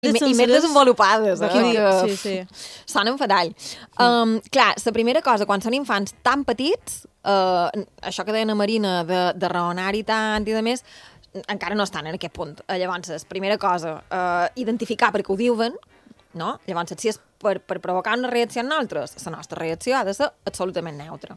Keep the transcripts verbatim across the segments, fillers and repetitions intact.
I, I més desenvolupades, eh? Que... Sí, sí. Sonen fatal. Um, clar, la primera cosa, quan són infants tan petits, uh, això que deia la Marina, de, de raonar-hi tant i de més, encara no estan en aquest punt. Llavors, primera cosa, uh, identificar per què ho diuen, no? Llavors, si és per, per provocar una reacció en nosaltres, la nostra reacció ha de ser absolutament neutra.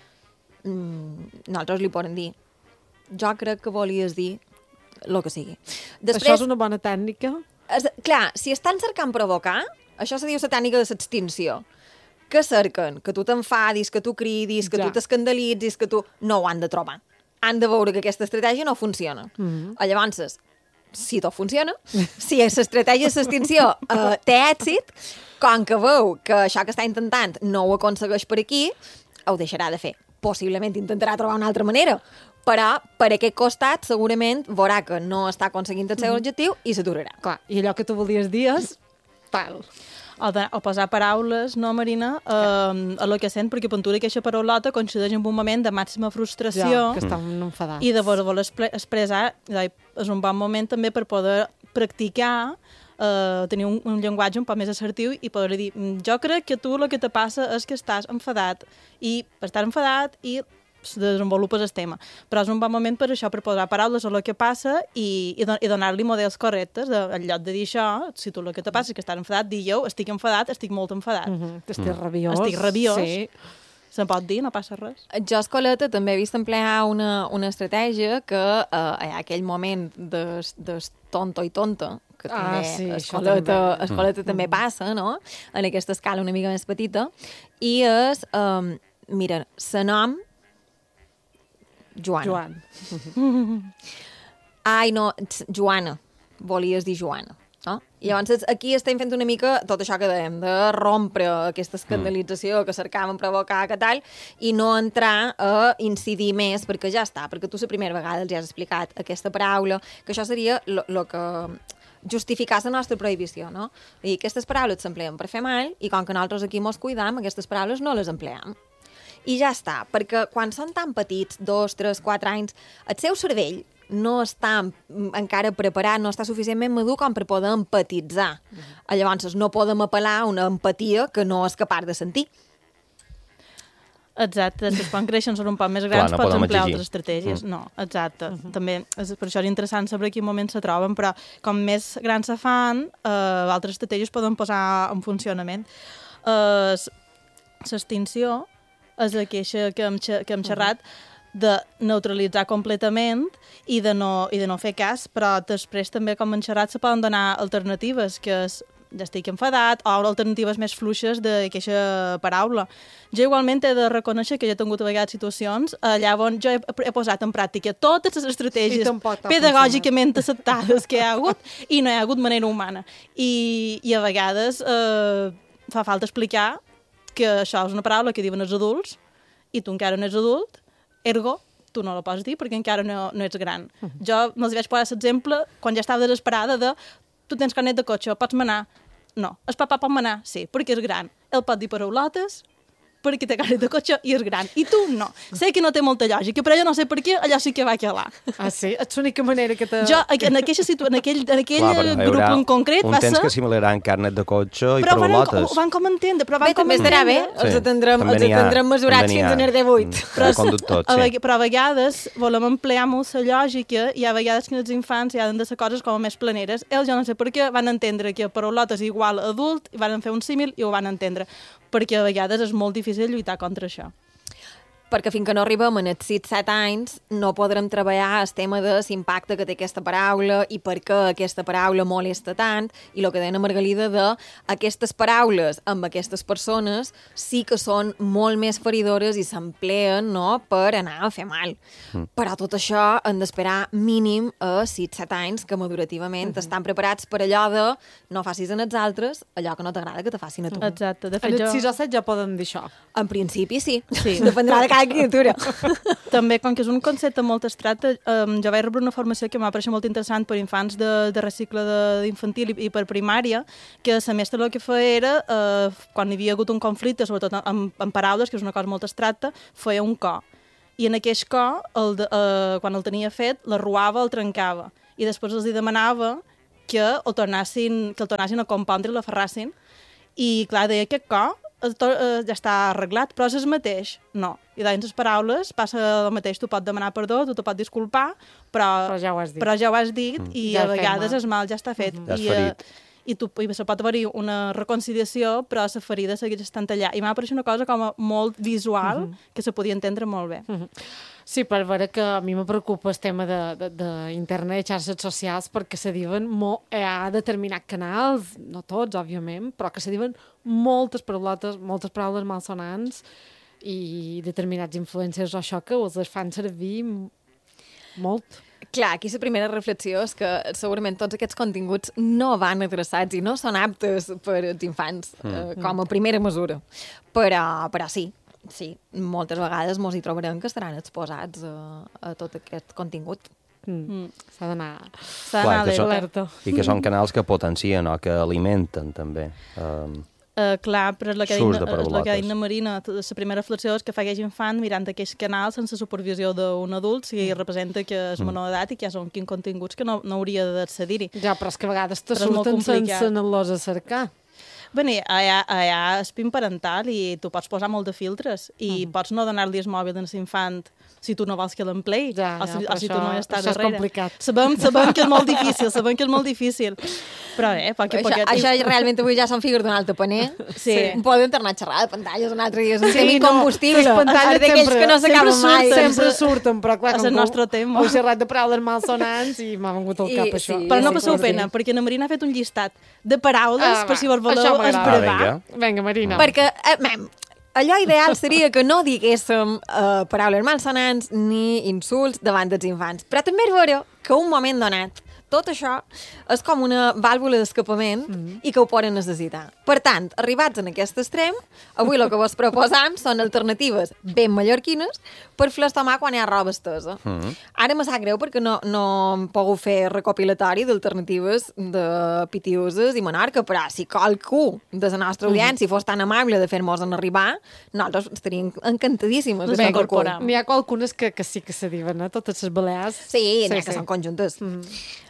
Mm, nosaltres li podem dir, jo crec que volies dir el que sigui. Després, això és una bona tècnica? Es, clar, si estan cercant provocar, això se diu la tècnica de l'extinció. Que cerquen? Que tu t'enfadis, que tu cridis, que ja. tu t'escandalitzis, que tu... No ho han de trobar. Han de veure que aquesta estratègia no funciona. Mm-hmm. Llavors, si tot funciona, si l'estratègia de l'extinció uh, té èxit, com que veu que això que està intentant no ho aconsegueix per aquí, ho deixarà de fer. Possiblement intentarà trobar una altra manera, però per aquest costat segurament veurà que no està aconseguint el seu objectiu i s'aturarà. Clar, i allò que tu volies dir és tal. O, de, o posar paraules, no, Marina, eh, a lo que sent, perquè puntura aquesta paraulota coincideix en un moment de màxima frustració. Ja, que estan enfadats. I de voler expressar, és un bon moment també per poder practicar, eh, tenir un, un llenguatge un poc més assertiu i poder dir, jo crec que tu el que te passa és que estàs enfadat, i per estar enfadat i desenvolupes el tema. Però és un bon moment per això, per posar paraules a el que passa i, i, don i donar-li models correctes. De, en lloc de dir això, si tu el que te passa és que estàs enfadat, dir jo, estic enfadat, estic molt enfadat. Mm -hmm. Estic rabiós. Estic rabiós. Sí. Se'n pot dir, no passa res. Jo, a escoleta, també he vist emplear una, una estratègia que eh, hi ha aquell moment de, de tonto i tonta, que ah, també sí, escoleta, també. escoleta mm. també passa, no? En aquesta escala una mica més petita. I és, um, mira, se nom Joana. Joan. Ai, no, Joana. Volies dir Joana. No? I llavors aquí estem fent una mica tot això que dèiem, de rompre aquesta escandalització que cercàvem provocar, que tal, i no entrar a incidir més, perquè ja està, perquè tu la primera vegada els has explicat aquesta paraula, que això seria el que justificar la nostra prohibició, no? I aquestes paraules s'empleen per fer mal, i com que nosaltres aquí mos cuidam, aquestes paraules no les empleam. I ja està, perquè quan són tan petits, dos, tres, quatre anys, el seu cervell no està encara preparat, no està suficientment madur com per poder empatitzar. Mm. Llavors, no podem apel·lar a una empatia que no és capaç de sentir. Exacte, després quan creixen són un poc més grans, Clar, no pots emplear altres estratègies. Mm. No, exacte. Uh -huh. També, és, per això és interessant saber quin moment se troben, però com més grans se fan, eh, altres estratègies poden posar en funcionament. Eh, L'extinció és la queixa que hem, que hem xerrat, de neutralitzar completament i de, no, i de no fer cas, però després també, com hem xerrat, se poden donar alternatives, que és ja estic enfadat, o alternatives més fluixes d'aquesta paraula. Jo igualment he de reconèixer que jo he tingut a vegades situacions allà on jo he, he posat en pràctica totes les estratègies pedagògicament acceptades que hi ha hagut i no hi ha hagut manera humana. I, i a vegades eh, fa falta explicar que això és una paraula que diuen els adults i tu encara no ets adult, ergo, tu no la pots dir perquè encara no, no ets gran. Uh -huh. Jo me'ls vaig posar l'exemple quan ja estava desesperada de tu tens carnet de cotxe, pots manar? No. El papà pot manar? Sí, perquè és gran. Ell pot dir paraulotes perquè té carnet de cotxe i és gran. I tu no. Sé que no té molta lògica, però jo no sé per què, allò sí que va quedar. Ah, sí? És l'única manera que te... Jo, en, aquella situ... en aquell, en aquell Clar, grup en concret un va ser... Un temps que simularan carnet de cotxe i però paraulotes. Ho van com entendre, però van bé, com entendre. Bé, també estarà bé. Els atendrem, els atendrem mesurats fins a N R D vuit. Però, conductor, sí. a, però a vegades volem emplear molt la lògica i a vegades que els infants hi han de ser coses com més planeres. Ells, jo no sé per què, van entendre que paraulotes igual adult, i van fer un símil i ho van entendre. Perquè a vegades és molt difícil lluitar contra això. Perquè fins que no arribem a els sis set anys no podrem treballar el tema de l'impacte que té aquesta paraula i per què aquesta paraula molesta tant, i el que deia Margalida de aquestes paraules amb aquestes persones sí que són molt més feridores i s'empleen, no?, per anar a fer mal. Mm. Però tot això hem d'esperar mínim a sis set anys que madurativament mm-hmm. estan preparats per allò de no facis en els altres allò que no t'agrada que te facin a tu. Exacte. De fet, en jo... els sis o set ja poden dir això. En principi sí. Sí. Dependrà de cada criatura. També, com que és un concepte molt abstracte, um, jo vaig rebre una formació que m'ha paregut molt interessant per infants de, de recicle d'infantil i, i per primària, que la mestra el que feia era, uh, quan hi havia hagut un conflicte, sobretot amb, amb paraules, que és una cosa molt abstracta, feia un co. I en aquest co, el de, uh, quan el tenia fet, l'arruava, el trencava. I després els hi demanava que el tornassin, que el tornassin a compondre i l'aferrassin. I, clar, deia que co tot, eh, ja està arreglat, però és el mateix. No. I deien les paraules, passa el mateix, tu pots demanar perdó, tu te pots disculpar, però, Però ja ho has dit. Però ja ho has dit mm. i Ja a vegades el mal ja està fet. Ja has I, ferit. eh, i, tu, i se pot haver-hi una reconciliació, però la ferida segueix estant allà. I m'ha paregut una cosa com a molt visual, mm -hmm. que se podia entendre molt bé. Mm -hmm. Sí, per veure que a mi me preocupa el tema d'internet i xarxes socials perquè se diuen, mo, hi ha determinats canals, no tots, òbviament, però que se diuen moltes paraulotes, moltes paraules malsonants i determinats influencers o això que els les fan servir molt. Clar, aquí la primera reflexió és que segurament tots aquests continguts no van adreçats i no són aptes per als infants mm. eh, com a primera mesura. Però, però sí, sí, moltes vegades mos hi trobarem que estaran exposats a, a tot aquest contingut. Mm. Mm. S'ha d'anar alerta. I que són canals que potencien o que alimenten també. Um, Uh, clar, però és el que ha dit la Marina. La primera reflexió és que fa aquell infant mirant aquells canals sense supervisió d'un adult i representa que és menor d'edat i que ja són quins continguts que no, no hauria d'accedir-hi. Ja, però és que a vegades te surten sense anar-los a cercar. Bé, hi ha, hi ha espin parental i tu pots posar molt de filtres i uh -huh. pots no donar-li el mòbil a l'infant si tu no vols que l'emplei ja, o si, ja, o si això, tu no hi estàs això darrere. És complicat. Sabem, sabem que és molt difícil, sabem que és molt difícil. Però bé, poc a poquet... Això, això realment avui ja són figures d'un altre paner. Sí. sí. Poden tornar a xerrar de pantalles un altre dia. És un sí, tema incombustible. No, les pantalles d'aquells que no s'acaben mai. Sempre surten, però clar, és el nostre tema. Heu xerrat de paraules malsonants i m'ha vengut al cap I, això. Sí, però no passeu sí, pena, sí. perquè la Marina ha fet un llistat de paraules ah, per si vos voleu esbravar. Vinga, Marina. Perquè, eh, mem, allò ideal seria que no diguéssim uh, paraules malsonants ni insults davant dels infants. Però també és vera que un moment donat tot això és com una vàlvula d'escapament mm-hmm. i que ho poden necessitar. Per tant, arribats en aquest extrem, avui el que vos proposam són alternatives ben mallorquines per flastomar quan hi ha roba estesa. Mm-hmm. Ara me sap greu perquè no, no hem pogut fer recopilatori d'alternatives de Pitiuses i Menorca, però si qualcú de la nostra audiència mm-hmm. fos tan amable de fer-nos-en arribar, nosaltres estaríem encantadíssimes de fer qualcuna. N'hi ha qualcunes que, que sí que se diuen, eh? Totes les balears. Sí, n'hi ha sí, que sí. són conjuntes. Mm-hmm.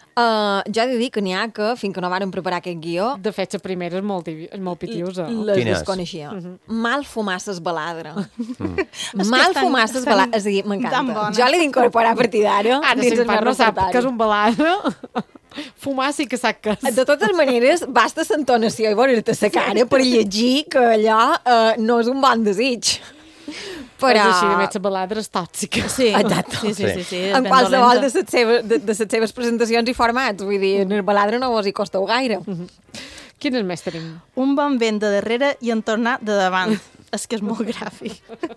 Uh, jo he de dir que n'hi ha que, fins que no varen preparar aquest guió... De fet, la primera és molt, és molt pitiusa. Les desconeixia. Uh -huh. Mal fumar ses baladra. Mm. Mal fumar ses baladra. És a dir, m'encanta. Jo l'he d'incorporar a partir d'ara. Ara, si el no sap que és un baladre... Fumar sí que sap que és. De totes maneres, basta l'entonació i veure-te la cara per llegir que allò uh, no és un bon desig. Però... És així, de més, la baladra és tòxica. Sí, exacte. Sí, sí, sí, sí, en qualsevol de les seves, de, de les seves presentacions i formats. Vull dir, en el baladra no vos hi costeu gaire. Uh -huh. Quines més tenim? Un bon vent de darrere i en tornar de davant. És que és molt gràfic.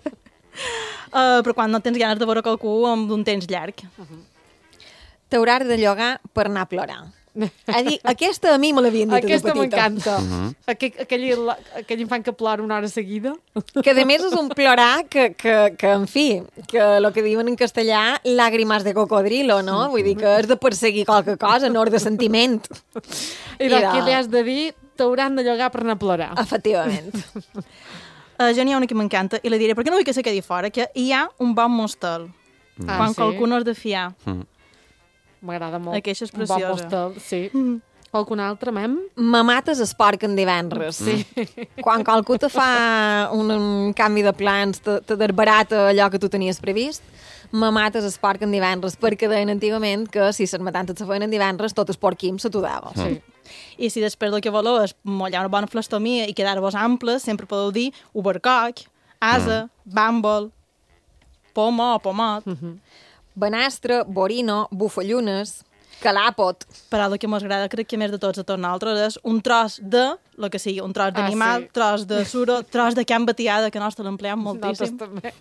uh, però quan no tens ganes de veure qualcú amb un temps llarg. Uh -huh. T'hauràs de llogar per anar a plorar. A dir, aquesta a mi me l'havien dit aquesta de petita. Aquesta m'encanta. Uh -huh. aquell, aquell, aquell infant que plora una hora seguida. Que a més és un plorar que, que, que en fi, que el que diuen en castellà, làgrimes de cocodrilo, no? Vull dir que has de perseguir qualque cosa, no de sentiment. I, I d'aquí de... li has de dir, t'hauran de llogar per anar a plorar. Efectivament. uh, jo n'hi ha una que m'encanta, i la diré, perquè no vull que se quedi fora, que hi ha un bon mostel. Mm. Quan ah, sí? qualcú no has de fiar. Mm. M'agrada molt. Aquesta és preciosa. Un bon mostel, sí. Mm. Qualcun altre, mem? Mamates es porquen divendres. Sí. Quan qualcú te fa un, un canvi de plans, te, te desbarata allò que tu tenies previst, mamates es porquen divendres, perquè deien antigament que si les matances se feien en divendres, tot el porquim se t'ho dava. Sí. I si després el que voleu és mollar una bona flastomia i quedar-vos amples, sempre podeu dir ubercoc, asa, mm. bàmbol, poma o pomot. Mm -hmm. Banastre, borino, bufallunes, calàpot. Però el que m'agrada, crec que més de tots a tots nosaltres, és un tros de, el que sigui, un tros d'animal, ah, sí. tros de suro, tros de can batiada, que nostre l'empleam moltíssim.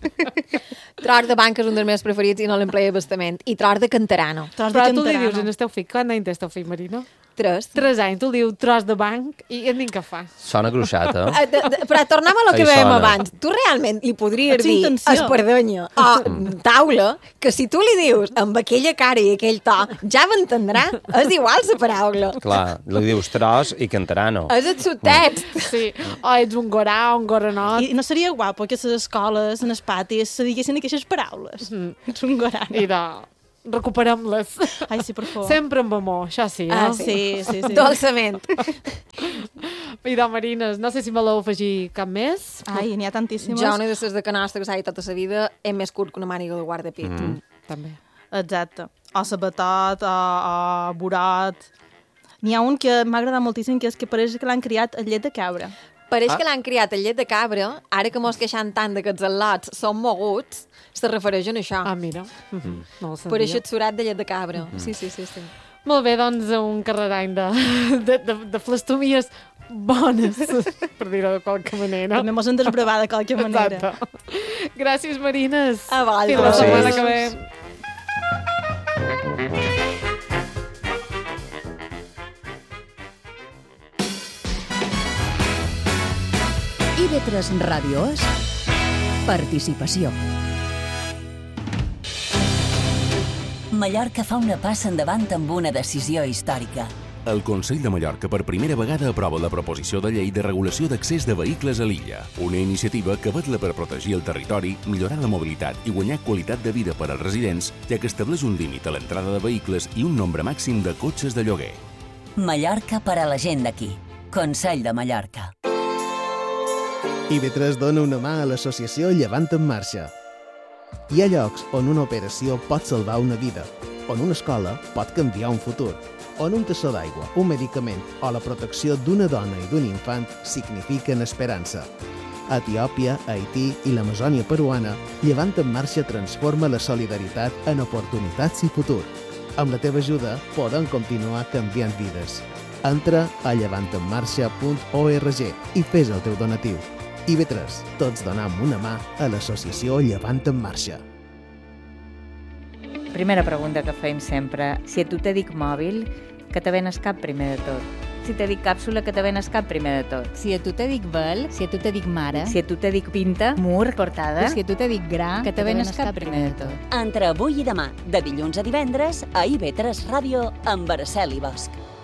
Tros de banc és un dels meus preferits i no l'empleia bastament. I tros de cantarano. Tros Però de tu li dius en el teu fill, quan anys té el teu fill, Marina? Tres. Tres anys, tu diu tros de banc i en què fa? Sona gruixat, eh? De, de, però tornem a lo que dèiem abans. Tu realment li podries dir espardenya o taula, que si tu li dius amb aquella cara i aquell to, ja m'entendrà. És igual la paraula. Clar, li dius tros i cantarano. És el subtext. Mm. Sí. O ets un gorà o un goranot. I no seria guapo que a les escoles, en els patis, se diguessin aquestes paraules. Mm. Ets un gorà. I de... recuperem-les. Ai, sí, per favor. Sempre amb amor, això sí, no? Ah, sí, sí, sí. Dolçament. Idò, Marines, no sé si voleu afegir cap més. Ai, n'hi ha tantíssimes. Jo, una de les de canasta que s'ha dit tota la vida, és més curt que una màniga de guardapit. Mm. També. Exacte. O sabatot, o, o burot. N'hi ha un que m'ha agradat moltíssim, que és que pareix que l'han criat a llet de cabra. Pareix Ah. que l'han criat a llet de cabra, ara que mos queixant tant de que els al·lots són moguts, se refereixen a això. Ah, mira. Mm. No ho sabia. Per això et surat de llet de cabra. Mm. Sí, sí, sí, sí. Molt bé, doncs, un carrerany de, de, de, de flestomies bones, per dir-ho de qualque manera. També mos hem desbravat de qualque manera. Exacte. Gràcies, Marines. A vosaltres. Fins la setmana que ve. I V tres Ràdio és participació. Mallorca fa una passa endavant amb una decisió històrica. El Consell de Mallorca per primera vegada aprova la proposició de llei de regulació d'accés de vehicles a l'illa, una iniciativa que vetla per protegir el territori, millorar la mobilitat i guanyar qualitat de vida per als residents, ja que estableix un límit a l'entrada de vehicles i un nombre màxim de cotxes de lloguer. Mallorca per a la gent d'aquí. Consell de Mallorca. I V tres dona una mà a l'associació Llevant en Marxa. Hi ha llocs on una operació pot salvar una vida, on una escola pot canviar un futur, on un tassó d'aigua, un medicament o la protecció d'una dona i d'un infant signifiquen esperança. A Etiòpia, Haití i l'Amazònia peruana, Llevant en Marxa transforma la solidaritat en oportunitats i futur. Amb la teva ajuda podem continuar canviant vides. Entra a llevant en marxa punt org i fes el teu donatiu. I V tres, tots donam una mà a l'associació Llevant en Marxa. Primera pregunta que feim sempre. Si a tu te dic mòbil, que te venes cap primer de tot. Si te dic càpsula, que te venes cap primer de tot. Si a tu te dic vel, si a tu te dic mare, Si a tu te dic pinta, mur, portada, si a tu te dic gra, que te venes cap primer de tot. Entre avui i demà, de dilluns a divendres, a I V tres Ràdio amb Araceli Bosch.